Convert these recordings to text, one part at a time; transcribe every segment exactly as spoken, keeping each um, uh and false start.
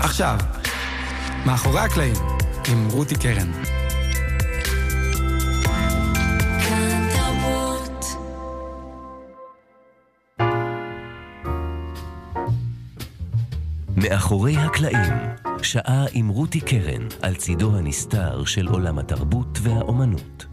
עכשיו, מאחורי הקלעים, עם רותי קרן. מאחורי הקלעים, שעה עם רותי קרן, על צידו הנסתר של עולם התרבות והאומנות.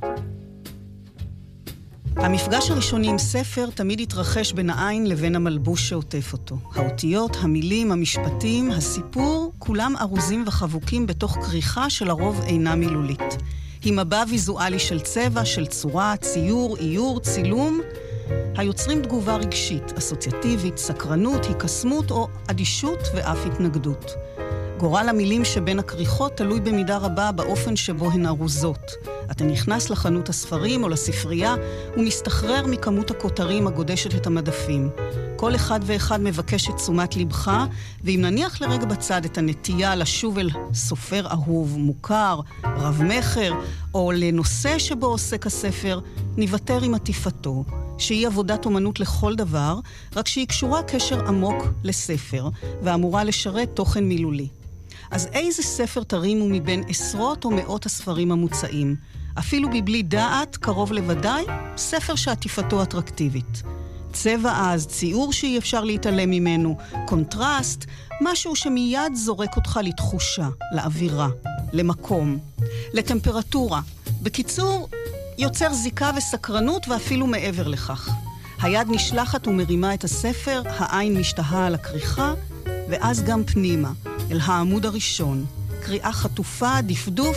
המפגש הראשוני עם ספר תמיד התרחש בין העין לבין המלבוש שעוטף אותו. האותיות, המילים, המשפטים, הסיפור, כולם ארוזים וחבוקים בתוך כריכה שלרוב אינה מילולית. היא מבע ויזואלי של צבע, של צורה, ציור, איור, צילום, היוצרים תגובה רגשית, אסוציאטיבית, סקרנות, היקסמות או אדישות ואף התנגדות. גורל המילים שבין הכריכות תלוי במידה רבה באופן שבו הן ארוזות. אתה נכנס לחנות הספרים או לספרייה ומסתחרר מכמות הכותרים הגודשת את המדפים. כל אחד ואחד מבקש את תשומת לבך, ואם נניח לרגע בצד את הנטייה לשוב אל סופר אהוב, מוכר, רב מחר, או לנושא שבו עוסק הספר, נוותר עם עטיפתו, שהיא עבודת אומנות לכל דבר, רק שהיא קשורה קשר עמוק לספר, ואמורה לשרת תוכן מילולי. אז איזה ספר תרימו מבין עשרות או מאות הספרים המוצאים? אפילו בבלי דעת, קרוב לוודאי, ספר שעטיפתו אטרקטיבית. צבע אז, ציור שאי אפשר להתעלם ממנו, קונטרסט, משהו שמיד זורק אותך לתחושה, לאווירה, למקום, לטמפרטורה. בקיצור, יוצר זיקה וסקרנות ואפילו מעבר לכך. היד נשלחת ומרימה את הספר, העין משתהה על הכריכה, ואז גם פנימה, אל העמוד הראשון. קריאה חטופה, דפדוף,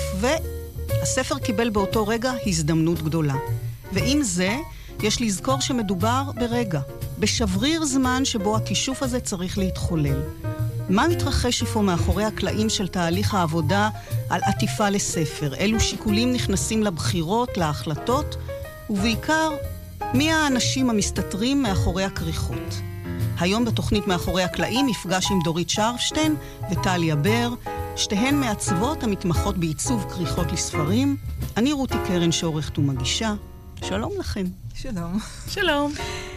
והספר קיבל באותו רגע הזדמנות גדולה. ועם זה, יש לזכור שמדובר ברגע, בשבריר זמן שבו הכישוף הזה צריך להתחולל. מה מתרחש איפה מאחורי הקלעים של תהליך העבודה על עטיפה לספר? אילו שיקולים נכנסים לבחירות, להחלטות, ובעיקר, מי האנשים המסתתרים מאחורי הכריכות? היום בתוכנית מאחורי הקלעים מפגש עם דורית שרפשטיין וטליה בר, שתיהן מעצבות המתמחות בעיצוב כריכות לספרים. אני רותי קרן שעורכת ומגישה. שלום לכם. שלום. שלום.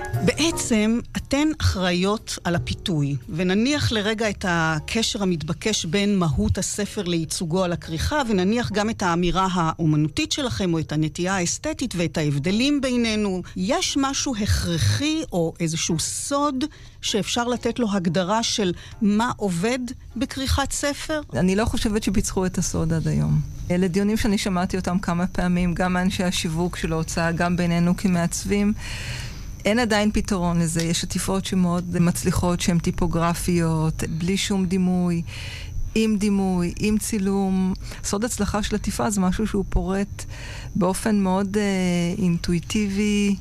בעצם אתן אחראיות על הפיתוי, ונניח לרגע את הקשר המתבקש בין מהות הספר לייצוגו על הכריכה, ונניח גם את האמירה האומנותית שלכם, או את הנטייה האסתטית ואת ההבדלים בינינו. יש משהו הכרחי או איזשהו סוד שאפשר לתת לו הגדרה של מה עובד בכריכת ספר? אני לא חושבת שביצחו את הסוד עד היום. אלה דיונים שאני שמעתי אותם כמה פעמים, גם אנשי השיווק של ההוצאה, גם בינינו כמעצבים. אין עדיין פתרון לזה. יש עטיפות שמאוד מצליחות, שהן טיפוגרפיות, בלי שום דימוי, עם דימוי, עם צילום. סוד הצלחה של עטיפה זה משהו שהוא פורט באופן מאוד אה, אינטואיטיבי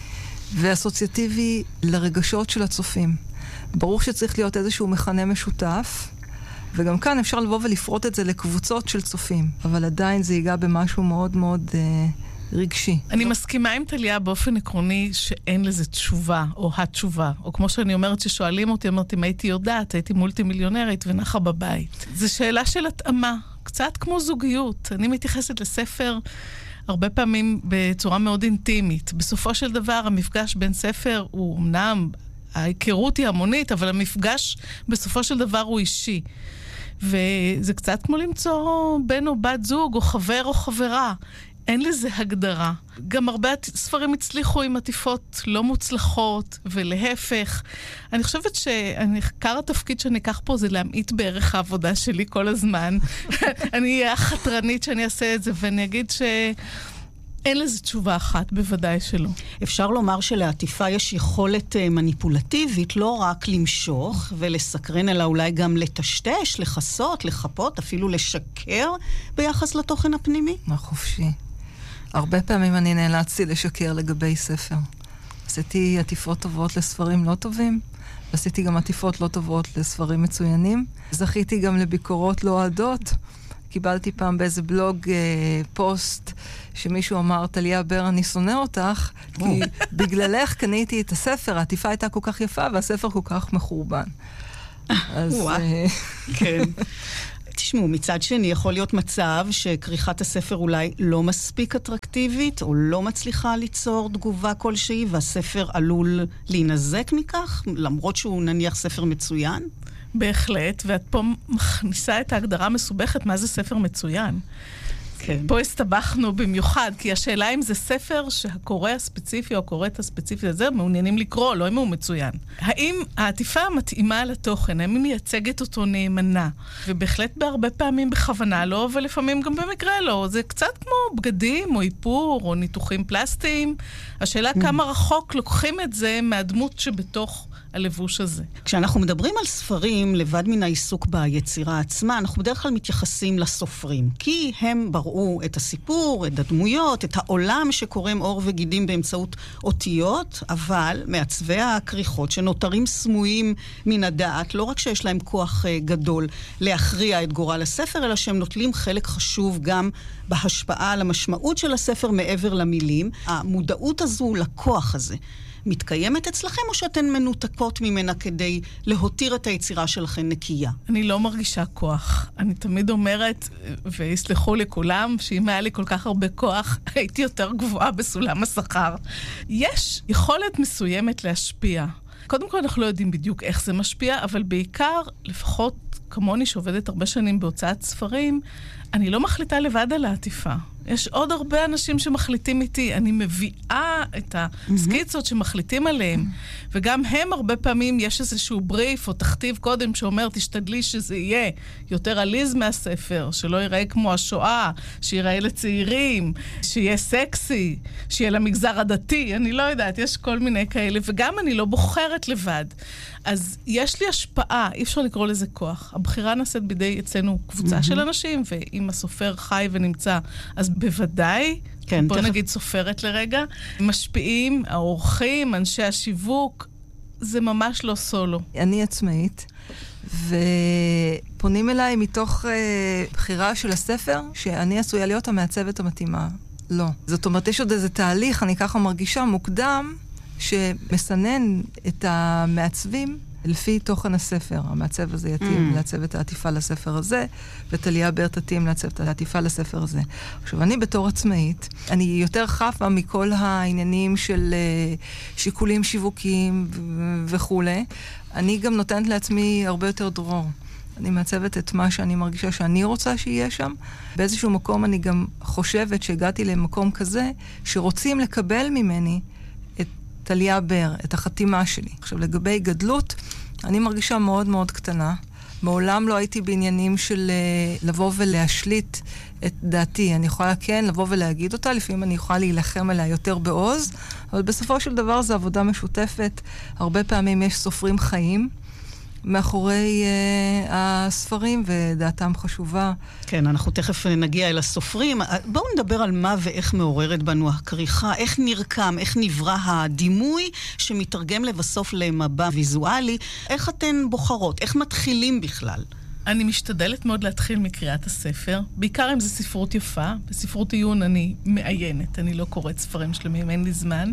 ואסוציאטיבי לרגשות של הצופים. ברור שצריך להיות איזשהו מכנה משותף, וגם כאן אפשר לבוא ולפרוט את זה לקבוצות של צופים, אבל עדיין זה ייגע במשהו מאוד מאוד אה, רגשי. אני מסכימה עם טליה באופן עקרוני שאין לזה תשובה, או התשובה. או כמו שאני אומרת ששואלים אותי, אמרתי, אם הייתי יודעת, הייתי מולטי מיליונרית ונחה בבית. זו שאלה של התאמה, קצת כמו זוגיות. אני מתייחסת לספר הרבה פעמים בצורה מאוד אינטימית. בסופו של דבר, המפגש בין ספר הוא אמנם, ההיכרות היא המונית, אבל המפגש בסופו של דבר הוא אישי. וזה קצת כמו למצוא בן או בת זוג, או חבר או חברה. אין לזה הגדרה. גם הרבה ספרים הצליחו עם עטיפות לא מוצלחות, ולהפך. אני חושבת שעיקר התפקיד שאני אקח פה זה להמעיט בערך העבודה שלי כל הזמן. אני אהיה החתרנית שאני אעשה את זה, ואני אגיד ש... אין לזה תשובה אחת, בוודאי שלא. אפשר לומר שלעטיפה יש יכולת מניפולטיבית, לא רק למשוך ולסקרן, אלא אולי גם לטשטש, לחסות, לחפות, אפילו לשקר ביחס לתוכן הפנימי? חופשי. הרבה פעמים אני נאלצתי לשקר לגבי ספר. עשיתי עטיפות טובות לספרים לא טובים, ועשיתי גם עטיפות לא טובות לספרים מצוינים. זכיתי גם לביקורות לא אוהדות. קיבלתי פעם באיזה בלוג אה, פוסט שמישהו אמר, טליה בר, אני שונא אותך, כי בגללך קניתי את הספר, העטיפה הייתה כל כך יפה, והספר כל כך מחורבן. אז... אה... כן. תשמעו, מצד שני יכול להיות מצב שכריכת הספר אולי לא מספיק אטרקטיבית, או לא מצליחה ליצור תגובה כלשהי, והספר עלול להינזק מכך, למרות שהוא נניח ספר מצוין. בהחלט, ואת פה מכניסה את ההגדרה מסובכת, מה זה ספר מצוין. כן. פה הסתבכנו במיוחד, כי השאלה אם זה ספר שהקורא הספציפי או הקוראת הספציפי הזה מעוניינים לקרוא, לא אם הוא מצוין. האם העטיפה מתאימה לתוכן, האם היא מייצגת אותו נאמנה, ובהחלט בהרבה פעמים בכוונה לא, ולפעמים גם במקרה לא. זה קצת כמו בגדים או איפור או ניתוחים פלסטיים. השאלה כמה רחוק לוקחים את זה מהדמות שבתוך הלבוש הזה. כשאנחנו מדברים על ספרים, לבד מן העיסוק ביצירה עצמה, אנחנו בדרך כלל מתייחסים לסופרים, כי הם בראו את הסיפור, את הדמויות, את העולם שקורם אור וגידים באמצעות אותיות, אבל מעצבי הכריכות שנותרים סמויים מן הדעת, לא רק שיש להם כוח uh, גדול להכריע את גורל הספר, אלא שהם נוטלים חלק חשוב גם בהשפעה על המשמעות של הספר מעבר למילים. המודעות הזו לכוח הזה מתקיימת אצלכם, או שאתן מנותקות ממנה כדי להותיר את היצירה שלכם נקייה? אני לא מרגישה כוח. אני תמיד אומרת, ויסלחו לי כולם, שאם היה לי כל כך הרבה כוח, הייתי יותר גבוהה בסולם השכר. יש יכולת מסוימת להשפיע. קודם כל, אנחנו לא יודעים בדיוק איך זה משפיע, אבל בעיקר, לפחות כמוני שעובדת הרבה שנים בהוצאת ספרים, אני לא מחליטה לבד על העטיפה. יש עוד הרבה אנשים שמחליטים איתי. אני מביאה את הסקיצות שמחליטים עליהם. וגם הם הרבה פעמים יש איזשהו בריף או תכתיב קודם שאומר, תשתדלי שזה יהיה יותר עליז מהספר, שלא ייראה כמו השואה, שיראה לצעירים, שיהיה סקסי, שיהיה למגזר הדתי. אני לא יודעת, יש כל מיני כאלה. וגם אני לא בוחרת לבד. אז יש לי השפעה, אי אפשר לקרוא לזה כוח. הבחירה נעשית בידי אצלנו קבוצה של אנשים, ואם הסופר חי ונמצא, אז בוודאי, כן, בוא תכף... נגיד סופרת לרגע, משפיעים, האורחים, אנשי השיווק, זה ממש לא סולו. אני עצמאית, ופונים אליי מתוך אה, בחירה של הספר, שאני עשויה להיות המעצבת המתאימה. לא. זאת אומרת, יש עוד איזה תהליך, אני ככה מרגישה מוקדם, שמסנן את המעצבים לפי תוכן הספר. המעצב הזה יתאים mm. לעצב את העטיפה לספר הזה, וטליה בר תתאים לעצב את העטיפה לספר הזה. עכשיו, אני בתור עצמאית, אני יותר חפה מכל העניינים של uh, שיקולים שיווקיים ו- וכו'. אני גם נותנת לעצמי הרבה יותר דרור. אני מעצבת את מה שאני מרגישה שאני רוצה שיהיה שם. באיזשהו מקום אני גם חושבת שהגעתי למקום כזה, שרוצים לקבל ממני טליה בר, את החתימה שלי. עכשיו, לגבי גדלות, אני מרגישה מאוד מאוד קטנה. מעולם לא הייתי בעניינים של uh, לבוא ולהשליט את דעתי. אני יכולה כן לבוא ולהגיד אותה, לפעמים אני יכולה להילחם עליה יותר בעוז, אבל בסופו של דבר זו עבודה משותפת. הרבה פעמים יש סופרים חיים מאחורי uh, הספרים, ודעתם חשובה. כן, אנחנו תכף נגיע אל הסופרים. בואו נדבר על מה ואיך מעוררת בנו הכריכה, איך נרקם, איך נברא הדימוי שמתרגם לבסוף למבע ויזואלי. איך אתן בוחרות? איך מתחילים בכלל? אני משתדלת מאוד להתחיל מקריאת הספר, בעיקר אם זה ספרות יפה. בספרות עיון אני מעיינת, אני לא קוראת ספרים שלמים, אין לי זמן.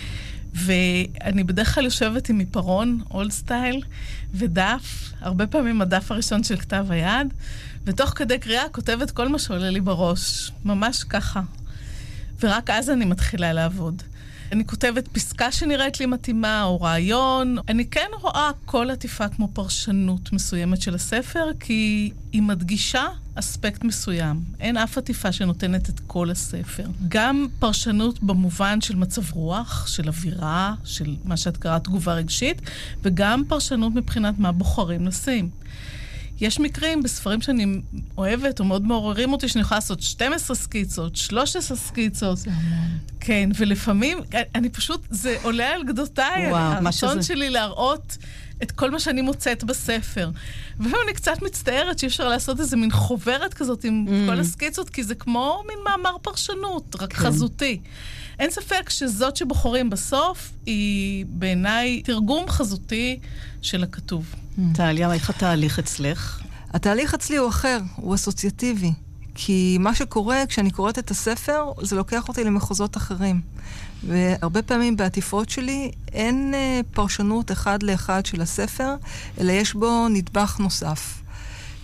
ואני בדרך כלל יושבת עם עיפרון, אולד סטייל, ודף, הרבה פעמים הדף הראשון של כתב היד, ותוך כדי קריאה כותבת כל מה שעולה לי בראש, ממש ככה. ורק אז אני מתחילה לעבוד. אני כותבת פסקה שנראית לי מתאימה, או רעיון. אני כן רואה כל עטיפה כמו פרשנות מסוימת של הספר, כי היא מדגישה אספקט מסוים. אין אף עטיפה שנותנת את כל הספר. גם פרשנות במובן של מצב רוח, של אווירה, של מה שאת קראת תגובה רגשית, וגם פרשנות מבחינת מה בוחרים לשים. יש מקרים בספרים שאני אוהבת או מאוד מעוררים אותי, שאני יכולה לעשות שתים עשרה סקיצות, שלוש עשרה סקיצות. זה המון. כן, ולפעמים, אני פשוט, זה עולה על גדותיי. וואו, מה שזה. הרצון שלי להראות את כל מה שאני מוצאת בספר. ואני קצת מצטערת שאי אפשר לעשות איזה מין חוברת כזאת עם mm. כל הסקיצות, כי זה כמו מין מאמר פרשנות, רק כן. חזותי. אין ספק שזאת שבוחרים בסוף היא בעיניי תרגום חזותי של הכתוב. טליה, איך התהליך אצלך? התהליך אצלי הוא אחר, הוא אסוציאטיבי. כי מה שקורה כשאני קוראת את הספר, זה לוקח אותי למחוזות אחרים. והרבה פעמים בעטיפות שלי אין פרשנות אחד לאחד של הספר, אלא יש בו נדבך נוסף.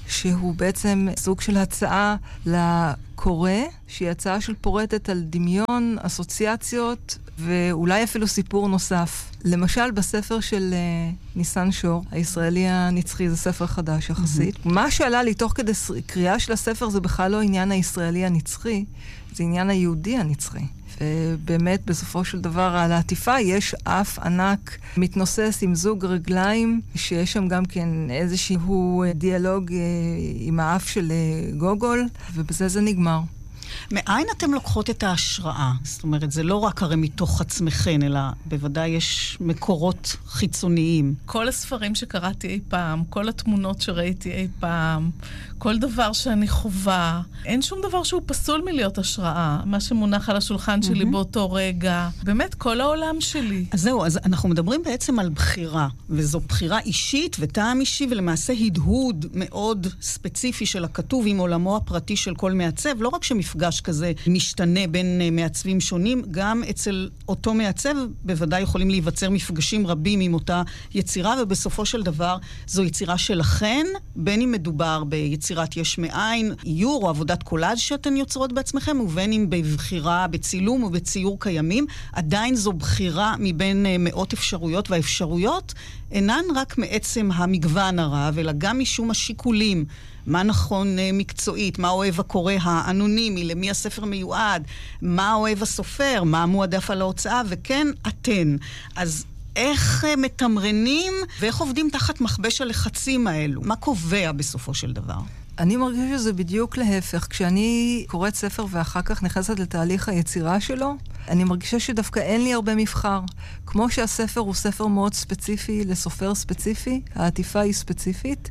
שהוא בעצם סוג של הצעה לקורא, שהיא הצעה של פורטת על דמיון, אסוציאציות, ואולי אפילו סיפור נוסף. למשל, בספר של uh, ניסן שור, הישראלי הנצחי, זה ספר חדש יחסית. Mm-hmm. מה שעלה לי תוך כדי קריאה של הספר זה בכלל לא עניין הישראלי הנצחי, זה עניין היהודי הנצחי. ובאמת, בסופו של דבר, על העטיפה יש אף ענק מתנוסס עם זוג רגליים, שיש שם גם כן איזשהו דיאלוג עם האף של גוגול, ובזה זה נגמר. מאין אתם לוקחות את ההשראה? זאת אומרת, זה לא רק הרי מתוך עצמכן, אלא בוודאי יש מקורות חיצוניים. כל הספרים שקראתי אי פעם, כל התמונות שראיתי אי פעם, כל דבר שאני חובה, אין שום דבר שהוא פסול מלהיות השראה. מה שמונח על השולחן שלי mm-hmm. באותו רגע, באמת כל העולם שלי. אז זהו, אז אנחנו מדברים בעצם על בחירה, וזו בחירה אישית וטעם אישי, ולמעשה הדהוד מאוד ספציפי של הכתוב עם עולמו הפרטי של כל מעצב, לא רק שמפגש כזה משתנה בין מעצבים שונים, גם אצל אותו מעצב בוודאי יכולים להיווצר מפגשים רבים עם אותה יצירה, ובסופו של דבר זו יצירה שלכן, בין אם מדובר ביצירת יש מאין, איור או עבודת קולאז' שאתן יוצרות בעצמכם, ובין אם בבחירה בצילום או בציור קיימים, עדיין זו בחירה מבין מאות אפשרויות, והאפשרויות אינן רק מעצם המגוון הרב, אלא גם משום השיקולים, מה נכון מקצועית, מה אוהב הקורא האנונימי, למי הספר מיועד, מה אוהב הסופר, מה מועדף על ההוצאה, וכן אתן. אז איך מתמרנים ואיך עובדים תחת מכבש הלחצים האלו? מה קובע בסופו של דבר? אני מרגיש שזה בדיוק להפך. כשאני קוראת ספר ואחר כך נכנסת לתהליך היצירה שלו, אני מרגישה שדווקא אין לי הרבה מבחר. כמו שהספר הוא ספר מאוד ספציפי לסופר ספציפי, העטיפה היא ספציפית,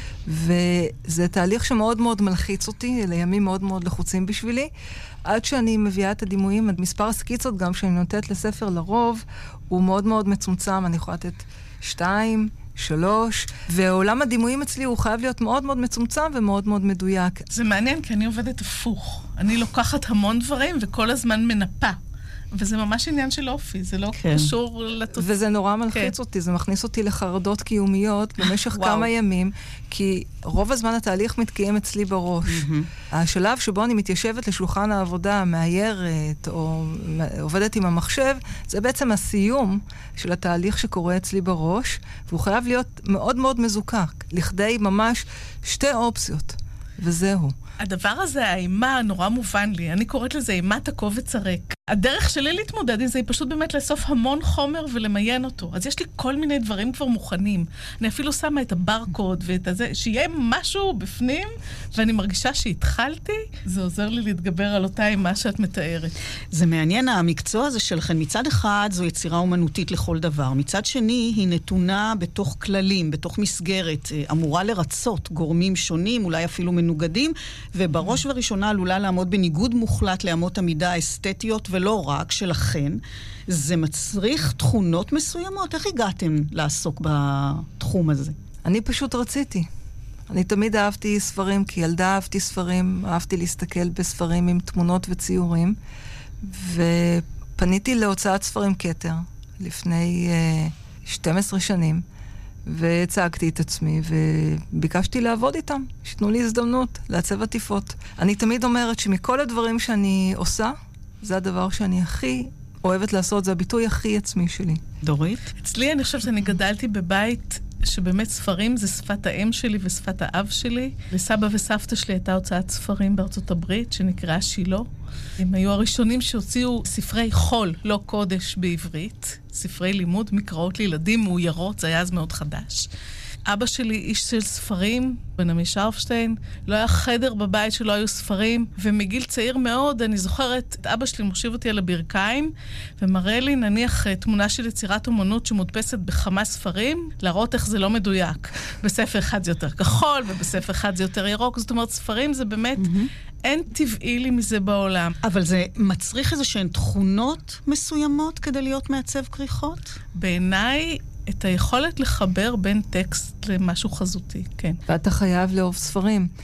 וזה תהליך שמאוד מאוד מלחיץ אותי, אלה ימים מאוד מאוד לחוצים בשבילי, עד שאני מביאה את הדימויים, מספר הסקיצות גם שאני נותנת לספר לרוב, הוא מאוד מאוד מצומצם, אני יכולה לתת שתיים, שלוש, ועולם הדימויים אצלי הוא חייב להיות מאוד מאוד מצומצם ומאוד מאוד מדויק. זה מעניין, כי אני עובדת הפוך. אני לוקחת המון דברים וכל הזמן מנפה. וזה ממש עניין של אופי, זה לא כן. קשור לתוצאה. וזה נורא מלחיץ כן. אותי, זה מכניס אותי לחרדות קיומיות במשך כמה ימים, כי רוב הזמן התהליך מתקיים אצלי בראש. Mm-hmm. השלב שבו אני מתיישבת לשולחן העבודה, מאיירת, או עובדת עם המחשב, זה בעצם הסיום של התהליך שקורה אצלי בראש, והוא חייב להיות מאוד מאוד מזוקק, לכדי ממש שתי אופציות, וזהו. הדבר הזה, האימה, נורא מובן לי. אני קוראת לזה אימת הקובץ הריק. הדרך שלי להתמודד עם זה היא פשוט באמת לאסוף המון חומר ולמיין אותו. אז יש לי כל מיני דברים כבר מוכנים. אני אפילו שמה את הברקוד ואת הזה, שיהיה משהו בפנים, ואני מרגישה שהתחלתי, זה עוזר לי להתגבר על אותה אימה שאת מתארת. זה מעניין, המקצוע הזה שלכם. מצד אחד זו יצירה אומנותית לכל דבר. מצד שני היא נתונה בתוך כללים, בתוך מסגרת, אמורה לרצות גורמים שונים, אולי אפילו מנוגדים, ובראש וראשונה עלולה לעמוד בניגוד מוחלט לאמות המידה האסתטיות, ולא רק שלכן. זה מצריך תכונות מסוימות. איך הגעתם לעסוק בתחום הזה? אני פשוט רציתי. אני תמיד אהבתי ספרים, כי ילדה אהבתי ספרים, אהבתי להסתכל בספרים עם תמונות וציורים, ופניתי להוצאת ספרים כתר לפני uh, שתים עשרה שנים, והצגתי את עצמי, וביקשתי לעבוד איתם, שתנו לי הזדמנות לעצב עטיפות. אני תמיד אומרת שמכל הדברים שאני עושה, זה הדבר שאני הכי אוהבת לעשות, זה הביטוי הכי עצמי שלי. דורית? אצלי אני חושבת שאני גדלתי בבית שבאמת ספרים זה שפת האם שלי ושפת האב שלי. לסבא וסבתא שלי הייתה הוצאת ספרים בארצות הברית שנקראה שילה. הם היו הראשונים שהוציאו ספרי חול, לא קודש בעברית, ספרי לימוד, מקראות לילדים מאוירות, זה היה אז מאוד חדש. אבא שלי איש של ספרים, בנעמי שרפשטיין, לא היה חדר בבית שלא היו ספרים, ומגיל צעיר מאוד, אני זוכרת, את אבא שלי מושיב אותי על הברכיים, ומראה לי נניח תמונה של יצירת אומנות שמודפסת בכמה ספרים, להראות איך זה לא מדויק. בספר אחד זה יותר כחול, ובספר אחד זה יותר ירוק, זאת אומרת, ספרים זה באמת, mm-hmm. אין טבעי לי מזה בעולם. אבל זה מצריך איזה שהן תכונות מסוימות כדי להיות מעצב כריכות? בעיניי, את היכולת לחבר בין טקסט למשהו חזותי, כן. ואתה חייב לאהוב ספרים.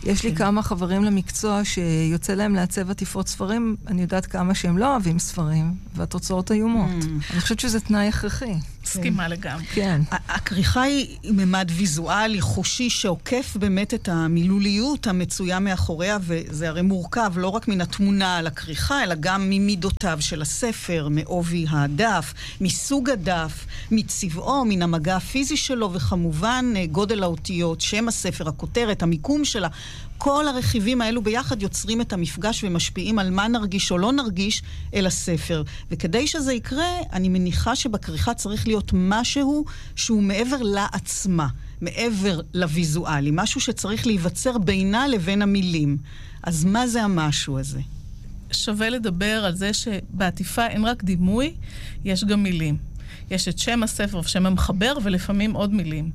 יש לי כמה חברים למקצוע שיוצא להם לעצב עטיפות ספרים, אני יודעת כמה שהם לא אוהבים ספרים, והתוצאות איומות. אני חושבת שזה תנאי הכרחי. מסכימה לגמרי. כן. הכריכה היא ממד ויזואלי, חושי, שעוקף באמת את המילוליות המצויה מאחוריה, וזה הרי מורכב לא רק מן התמונה על הכריכה, אלא גם ממידותיו של הספר, מעובי הדף, מסוג הדף, מצבעו, מן המגע הפיזי שלו, וכמובן גודל האותיות, שם הספר, הכותרת, המיקום שלה. כל הרכיבים האלו ביחד יוצרים את המפגש ומשפיעים על מה נרגיש או לא נרגיש אל הספר. וכדי שזה יקרה, אני מניחה שבכריכה צריך להיות משהו שהוא מעבר לעצמה, מעבר לויזואלי, משהו שצריך להיווצר בינה לבין המילים. אז מה זה המשהו הזה? שווה לדבר על זה שבעטיפה אין רק דימוי, יש גם מילים. יש את שם הספר ושם המחבר ולפעמים עוד מילים.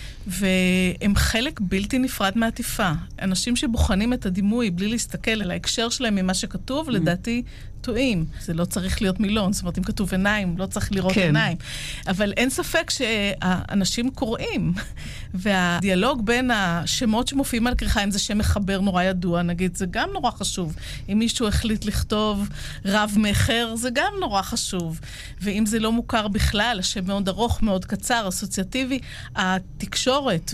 והם חלק בלתי נפרד מעטיפה. אנשים שבוחנים את הדימוי בלי להסתכל על ההקשר שלהם ממה שכתוב, לדעתי טועים. זה לא צריך להיות מילון, זאת אומרת, אם כתוב עיניים, לא צריך לראות כן. עיניים. אבל אין ספק שהאנשים קוראים, והדיאלוג בין השמות שמופיעים על כריכה, אם זה שם מחבר נורא ידוע, נגיד, זה גם נורא חשוב. אם מישהו החליט לכתוב רב מאחר, זה גם נורא חשוב. ואם זה לא מוכר בכלל, השם מאוד ארוך, מאוד קצר, אסוציאטיבי, התקשורת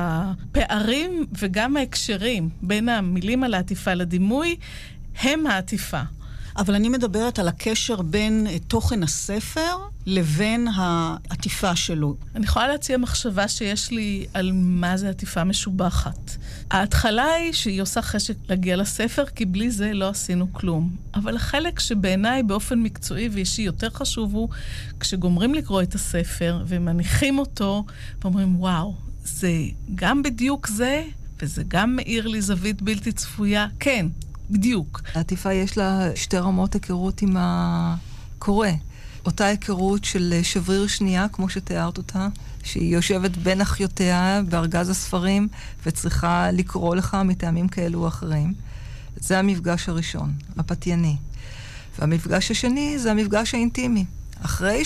והפערים וגם ההקשרים בין המילים על העטיפה לדימוי, הם העטיפה. אבל אני מדברת על הקשר בין תוכן הספר לבין העטיפה שלו. אני יכולה להציע מחשבה שיש לי על מה זה עטיפה משובחת. ההתחלה היא שהיא עושה חשק להגיע לספר, כי בלי זה לא עשינו כלום. אבל החלק שבעיניי באופן מקצועי ואישי יותר חשוב הוא, כשגומרים לקרוא את הספר ומניחים אותו, ואומרים, וואו, זה גם בדיוק זה, וזה גם מאיר לי זווית בלתי צפויה. כן. בדיוק. העטיפה יש לה שתי רמות היכרות עם הקורא. אותה היכרות של שבריר שנייה, כמו שתיארת אותה, שהיא יושבת בין אחיותיה בארגז הספרים, וצריכה לקרוא לך מטעמים כאלו או אחרים. זה המפגש הראשון, הפתייני. והמפגש השני זה המפגש האינטימי. אחרי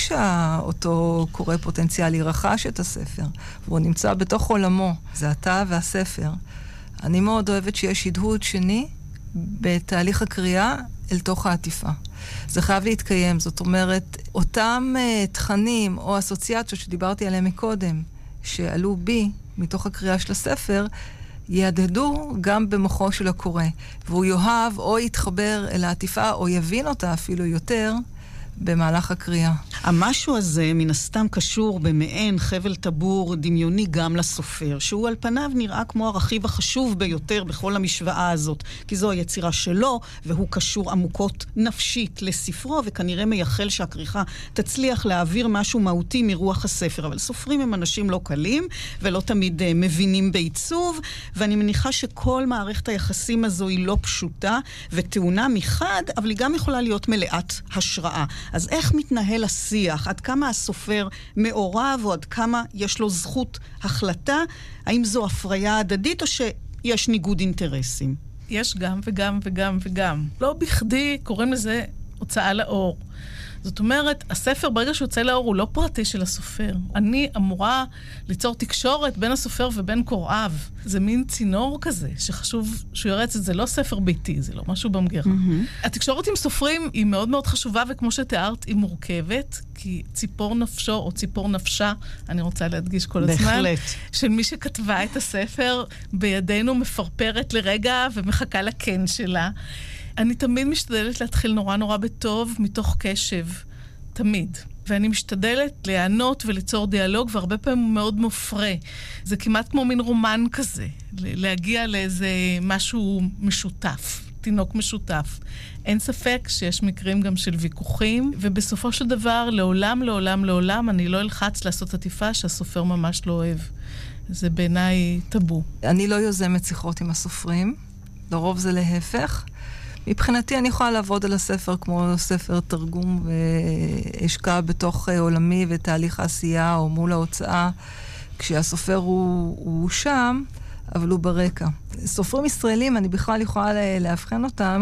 שאותו קורא פוטנציאלי רכש את הספר, והוא נמצא בתוך עולמו, זה אתה והספר, אני מאוד אוהבת שיש הדהוד שני, בתהליך הקריאה אל תוך העטיפה. זה חייב להתקיים, זאת אומרת, אותם uh, תכנים או אסוציאציות שדיברתי עליהם מקודם, שעלו בי מתוך הקריאה של הספר, יהדהדו גם במוחו של הקורא, והוא יאהב או יתחבר אל העטיפה או יבין אותה אפילו יותר במהלך הקריאה. המשהו הזה מן הסתם קשור במעין חבל טבור דמיוני גם לסופר, שהוא על פניו נראה כמו הרכיב החשוב ביותר בכל המשוואה הזאת, כי זו היצירה שלו, והוא קשור עמוקות נפשית לספרו, וכנראה מייחל שהכריכה תצליח להעביר משהו מהותי מרוח הספר. אבל סופרים הם אנשים לא קלים, ולא תמיד uh, מבינים בעיצוב, ואני מניחה שכל מערכת היחסים הזו היא לא פשוטה, וטעונה מחד, אבל היא גם יכולה להיות מלאת השראה. אז איך מתנהל השיח? עד כמה הסופר מעורב, או עד כמה יש לו זכות החלטה? האם זו הפריה הדדית, או שיש ניגוד אינטרסים? יש גם וגם וגם וגם. לא בכדי קוראים לזה הוצאה לאור. זאת אומרת, הספר ברגע שהוא יוצא לאור הוא לא פרטי של הסופר. אני אמורה ליצור תקשורת בין הסופר ובין קוראיו. זה מין צינור כזה, שחשוב שהוא ירץ את זה, לא ספר ביתי, זה לא משהו במגירה. Mm-hmm. התקשורת עם סופרים היא מאוד מאוד חשובה, וכמו שתיארת, היא מורכבת, כי ציפור נפשו או ציפור נפשה, אני רוצה להדגיש כל הזמן, בהחלט. של מי שכתבה את הספר, בידינו מפרפרת לרגע ומחכה לכן שלה. אני תמיד משתדלת להתחיל נורא נורא בטוב, מתוך קשב. תמיד. ואני משתדלת להיענות וליצור דיאלוג, והרבה פעמים הוא מאוד מופרה. זה כמעט כמו מין רומן כזה, להגיע לאיזה משהו משותף, תינוק משותף. אין ספק שיש מקרים גם של ויכוחים, ובסופו של דבר, לעולם, לעולם, לעולם, אני לא אלחץ לעשות עטיפה שהסופר ממש לא אוהב. זה בעיניי טאבו. אני לא יוזמת שיחות עם הסופרים, לרוב זה להפך. מבחינתי אני יכולה לעבוד על הספר כמו ספר תרגום והשקעה בתוך עולמי ותהליך העשייה או מול ההוצאה, כשהסופר הוא, הוא שם, אבל הוא ברקע. סופרים ישראלים, אני בכלל יכולה להבחן אותם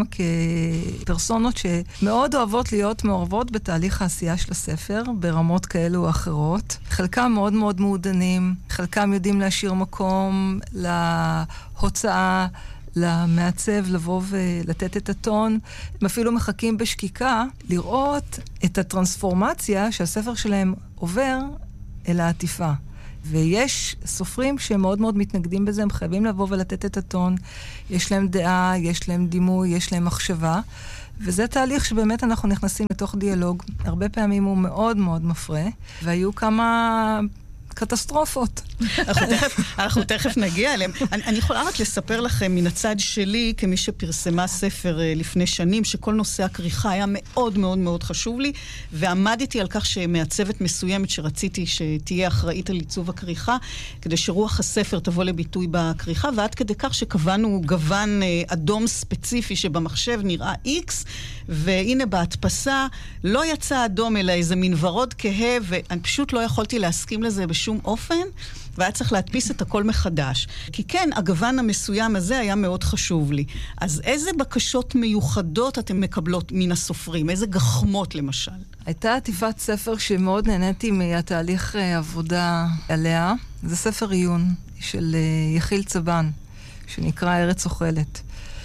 כפרסונות שמאוד אוהבות להיות מעורבות בתהליך העשייה של הספר, ברמות כאלו או אחרות. חלקם מאוד מאוד מעודנים, חלקם יודעים להשאיר מקום להוצאה, למעצב לבוא ולתת את הטון. הם אפילו מחכים בשקיקה לראות את הטרנספורמציה שהספר שלהם עובר אל העטיפה. ויש סופרים שהם מאוד מאוד מתנגדים בזה, הם חייבים לבוא ולתת את הטון. יש להם דעה, יש להם דימוי, יש להם מחשבה. וזה תהליך שבאמת אנחנו נכנסים לתוך דיאלוג. הרבה פעמים הוא מאוד מאוד מפרה, והיו כמה קטסטרופות. אנחנו תכף, אנחנו תכף נגיע אליהם. אני, אני יכולה רק לספר לכם מן הצד שלי, כמי שפרסמה ספר לפני שנים, שכל נושא הכריכה היה מאוד מאוד מאוד חשוב לי, ועמדתי על כך שמעצבת מסוימת שרציתי שתהיה אחראית על עיצוב הכריכה, כדי שרוח הספר תבוא לביטוי בכריכה, ועד כדי כך שקבענו גוון אדום ספציפי שבמחשב נראה X, והנה בהדפסה לא יצא אדום אלא איזה מין ורוד כהה, ואני פשוט לא יכולתי להסכים לזה בשום אופן, והיה צריך להדפיס את הכל מחדש. כי כן, הגוון המסוים הזה היה מאוד חשוב לי. אז איזה בקשות מיוחדות אתם מקבלות מן הסופרים? איזה גחמות למשל? הייתה עטיפת ספר שמאוד נהניתי מהתהליך עבודה עליה. זה ספר עיון של יחיל צבן, שנקרא ארץ אוכלת.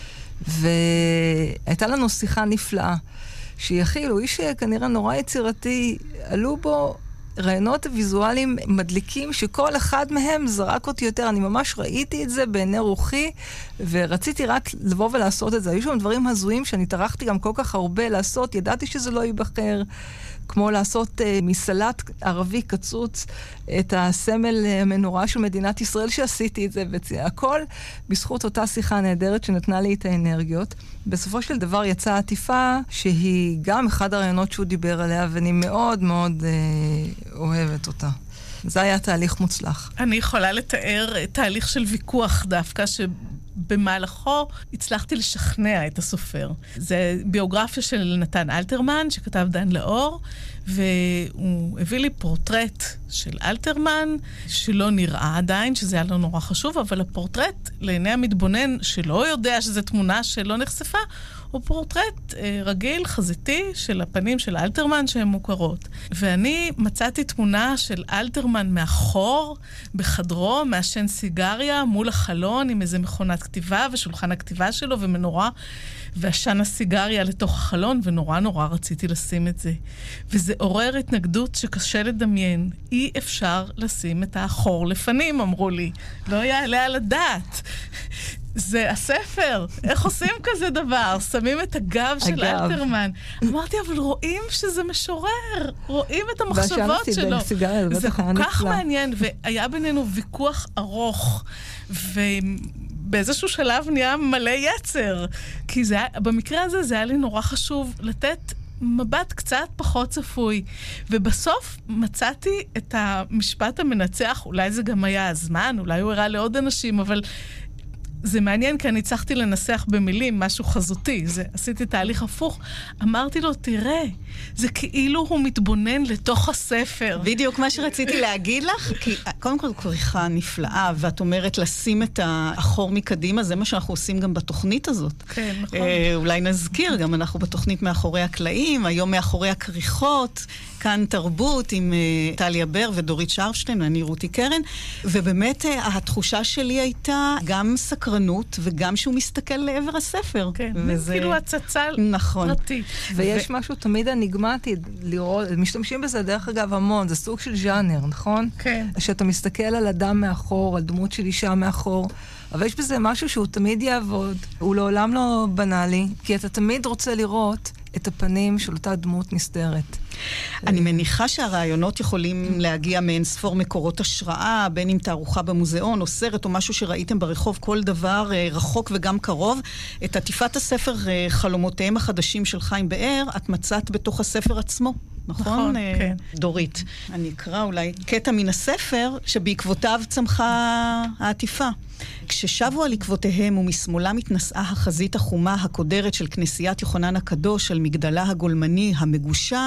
והייתה לנו שיחה נפלאה, שיחיל הוא איש כנראה נורא יצירתי, עלו בו רעיונות ויזואליים מדליקים שכל אחד מהם זרק אותי יותר. אני ממש ראיתי את זה בעיני רוחי, ורציתי רק לבוא ולעשות את זה. היו שם דברים הזויים שאני טרחתי גם כל כך הרבה לעשות, ידעתי שזה לא ייבחר, כמו לעשות uh, מסלט ערבי קצוץ, את הסמל המנורה של מדינת ישראל שעשיתי את זה, והכל בזכות אותה שיחה נהדרת שנתנה לי את האנרגיות. בסופו של דבר יצאה עטיפה שהיא גם אחד הרעיונות שהוא דיבר עליה, ואני מאוד מאוד uh, אוהבת אותה. זה היה תהליך מוצלח. אני יכולה לתאר תהליך של ויכוח דווקא, שבמהלכו הצלחתי לשכנע את הסופר. זה ביוגרפיה של נתן אלתרמן, שכתב דן לאור, והוא הביא לי פורטרט של אלתרמן, שלא נראה עדיין, שזה היה לו נורא חשוב, אבל הפורטרט, לעיני המתבונן שלא יודע שזו תמונה שלא נחשפה, הוא פורטרט אה, רגיל, חזיתי, של הפנים של אלתרמן שהן מוכרות. ואני מצאתי תמונה של אלתרמן מאחור, בחדרו, מעשן סיגריה, מול החלון, עם איזה מכונת כתיבה, ושולחן הכתיבה שלו, ומנורה, ועשן הסיגריה לתוך החלון, ונורא נורא רציתי לשים את זה. וזה עורר התנגדות שקשה לדמיין. אי אפשר לשים את האחור לפנים, אמרו לי. לא יעלה על הדעת. זה הספר. איך עושים כזה דבר? שמים את הגב של אלתרמן. אמרתי, אבל רואים שזה משורר. רואים את המחשבות שלו. זה כל כך מעניין, והיה בינינו ויכוח ארוך, ובאיזשהו שלב נהיה מלא יצר. כי זה, במקרה הזה זה היה לי נורא חשוב לתת מבט קצת פחות צפוי. ובסוף מצאתי את המשפט המנצח, אולי זה גם היה הזמן, אולי הוא הראה לעוד אנשים, אבל זה מעניין, כי אני צריכתי לנסח במילים משהו חזותי. זה, עשיתי תהליך הפוך. אמרתי לו, תראה, זה כאילו הוא מתבונן לתוך הספר. בדיוק מה שרציתי להגיד לך, כי קודם כל כריכה נפלאה, ואת אומרת לשים את האחור מקדימה, זה מה שאנחנו עושים גם בתוכנית הזאת. כן, נכון. אה, אולי נזכיר, גם אנחנו בתוכנית מאחורי הקלעים, היום מאחורי הכריכות, כאן תרבות עם uh, טליה בר ודורית שרפשטיין, אני רותי קרן, ובאמת uh, התחושה שלי הייתה גם סקרנות, וגם שהוא מסתכל לעבר הספר. כן, וזה כאילו הצצה נכון. פרטית. ויש ו... משהו תמיד אניגמטי, לראות, משתמשים בזה דרך אגב המון, זה סוג של ז'אנר, נכון? כן. שאתה מסתכל על אדם מאחור, על דמות של אישה מאחור, אבל יש בזה משהו שהוא תמיד יעבוד, הוא לעולם לא בנאלי, כי אתה תמיד רוצה לראות את הפנים של אותה דמות נסתרת. אני מניחה שהרעיונות יכולים להגיע מאין ספור מקורות השראה, בין אם תערוכה במוזיאון או סרט או משהו שראיתם ברחוב, כל דבר רחוק וגם קרוב. את עטיפת הספר חלומותיהם החדשים של חיים באר, את מצאת בתוך הספר עצמו. נכון? נכון, כן. דורית. אני אקרא אולי קטע מן הספר שבעקבותיו צמחה העטיפה. כששבו על עקבותיהם ומשמאלם התנסעה החזית החומה הקודרת של כנסיית יוחנן הקדוש על מגדלה הגולמני המגושם,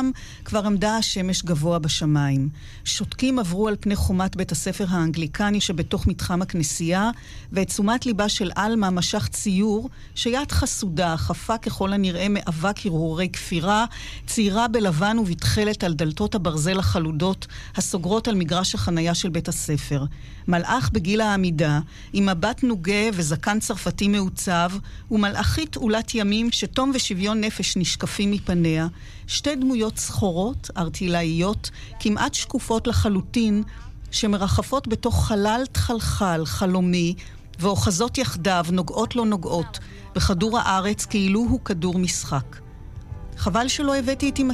כבר עמדה השמש גבוה בשמיים. שותקים עברו על פני חומת בית הספר האנגליקני שבתוך מתחם הכנסייה, ואת תשומת ליבה של אלמה משך ציור שיד חסודה, חפה ככל הנראה מאבק הרהורי כפירה, צעירה בלבן ובתחלת על דלתות הברזל החלודות הסוגרות על מגרש החנייה של בית הספר. מלאך בגיל העמידה, עם מבט נוגה וזקן צרפתי מעוצב, ומלאכית עולת ימים שתום ושוויון נפש נשקפים מפניה, שתי דמויות סחורות, ארטילאיות, כמעט שקופות לחלוטין, שמרחפות בתוך חלל תחלחל, חלומי, ואוחזות יחדיו, נוגעות לא נוגעות, בכדור הארץ כאילו הוא כדור משחק. חבל שלא הבאתי איתי